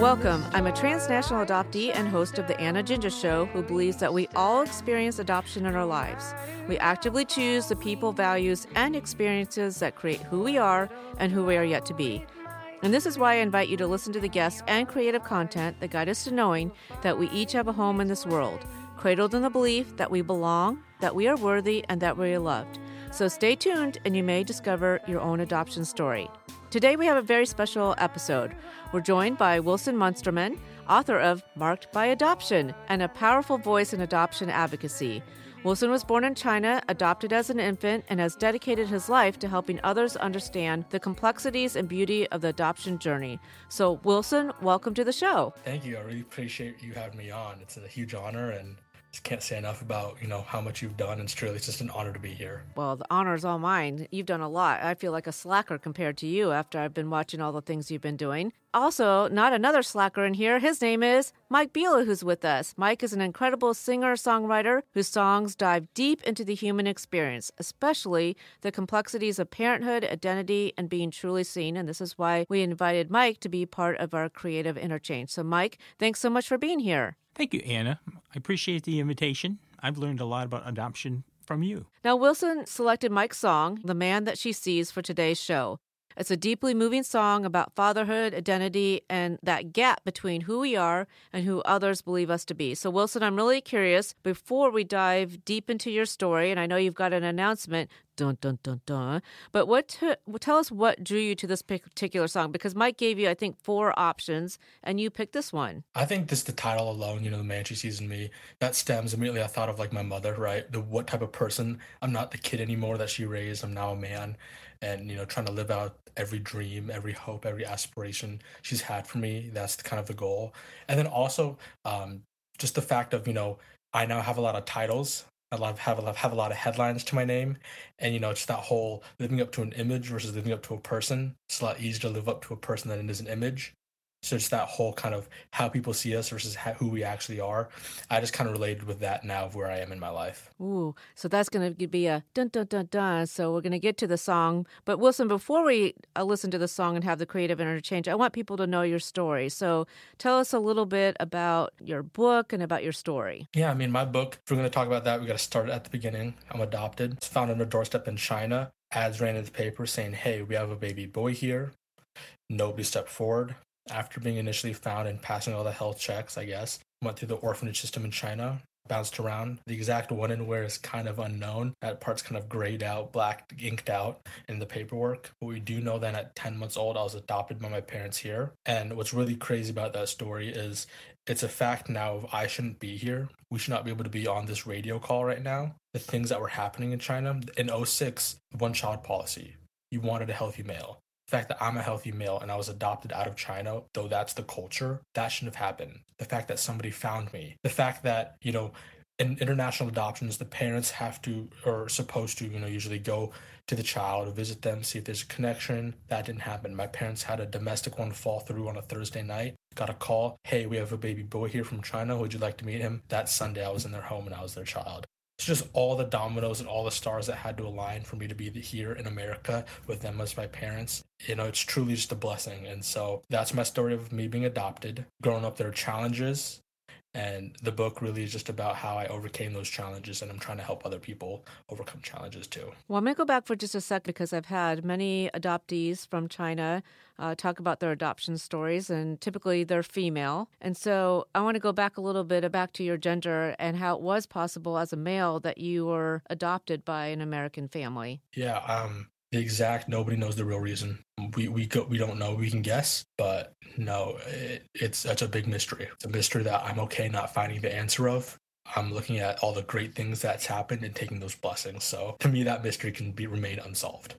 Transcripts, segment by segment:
Welcome. I'm a transnational adoptee and host of The Anna Ginger Show who believes that we all experience adoption in our lives. We actively choose the people, values, and experiences that create who we are and who we are yet to be. And this is why I invite you to listen to the guests and creative content that guide us to knowing that we each have a home in this world, cradled in the belief that we belong, that we are worthy, and that we are loved. So stay tuned and you may discover your own adoption story. Today we have a very special episode. We're joined by Wilson Munsterman, author of Marked by Adoption, and a powerful voice in adoption advocacy. Wilson was born in China, adopted as an infant, and has dedicated his life to helping others understand the complexities and beauty of the adoption journey. So, Wilson, welcome to the show. Thank you. I really appreciate you having me on. It's a huge honor, and just can't say enough about, how much you've done. And it's just an honor to be here. Well, the honor is all mine. You've done a lot. I feel like a slacker compared to you after I've been watching all the things you've been doing. Also, not another slacker in here. His name is Mike Biela, who's with us. Mike is an incredible singer-songwriter whose songs dive deep into the human experience, especially the complexities of parenthood, identity, and being truly seen. And this is why we invited Mike to be part of our creative interchange. So, Mike, thanks so much for being here. Thank you, Anna. I appreciate the invitation. I've learned a lot about adoption from you. Now, Wilson selected Mike's song, The Man That She Sees, for today's show. It's a deeply moving song about fatherhood, identity, and that gap between who we are and who others believe us to be. So, Wilson, I'm really curious, before we dive deep into your story, and I know you've got an announcement, dun, dun, dun, dun, but tell us what drew you to this particular song, because Mike gave you, I think, 4 options, and you picked this one. I think the title alone, The Man She Sees in Me, that stems immediately. I thought of my mother, right? What type of person? I'm not the kid anymore that she raised. I'm now a man, and trying to live out every dream, every hope, every aspiration she's had for me. That's kind of the goal. And then also just the fact of I now have a lot of titles. I have a lot of headlines to my name, and it's that whole living up to an image versus living up to a person. It's a lot easier to live up to a person than it is an image. So it's that whole kind of how people see us versus who we actually are. I just kind of related with that now of where I am in my life. Ooh, so that's going to be a dun, dun, dun, dun. So we're going to get to the song. But Wilson, before we listen to the song and have the creative interchange, I want people to know your story. So tell us a little bit about your book and about your story. Yeah, my book, if we're going to talk about that, we got to start at the beginning. I'm adopted. It's found on a doorstep in China. Ads ran in the paper saying, hey, we have a baby boy here. Nobody stepped forward. After being initially found and passing all the health checks, I guess, went through the orphanage system in China, bounced around. The exact when and where is kind of unknown. That part's kind of grayed out, black, inked out in the paperwork. But we do know that at 10 months old, I was adopted by my parents here. And what's really crazy about that story is it's a fact now of I shouldn't be here. We should not be able to be on this radio call right now. The things that were happening in China. In 2006, one-child policy. You wanted a healthy male. The fact that I'm a healthy male and I was adopted out of China, though that's the culture, that shouldn't have happened. The fact that somebody found me, the fact that, in international adoptions, the parents have to, or supposed to, usually go to the child, visit them, see if there's a connection. That didn't happen. My parents had a domestic one fall through on a Thursday night. Got a call, hey, we have a baby boy here from China. Would you like to meet him? That Sunday I was in their home and I was their child. It's just all the dominoes and all the stars that had to align for me to be here in America with them as my parents. It's truly just a blessing. And so that's my story of me being adopted. Growing up, there are challenges. And the book really is just about how I overcame those challenges, and I'm trying to help other people overcome challenges too. Well, I'm going to go back for just a sec because I've had many adoptees from China talk about their adoption stories, and typically they're female. And so I want to go back a little bit back to your gender and how it was possible as a male that you were adopted by an American family. Yeah, the exact, nobody knows the real reason. We don't know. We can guess, but no, it's a big mystery. It's a mystery that I'm okay not finding the answer of. I'm looking at all the great things that's happened and taking those blessings. So to me, that mystery can remain unsolved.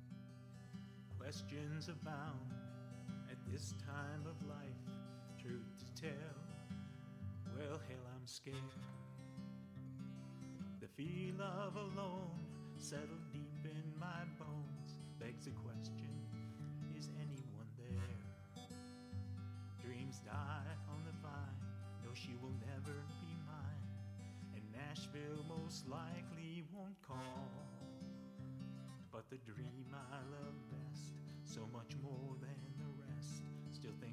Questions abound at this time of life. Truth to tell, well, hell, I'm scared. The feel of alone settled deep in my bones. Begs a question, is anyone there? Dreams die on the vine, no, she will never be mine. And Nashville most likely won't call. But the dream I love best, so much more than the rest, still think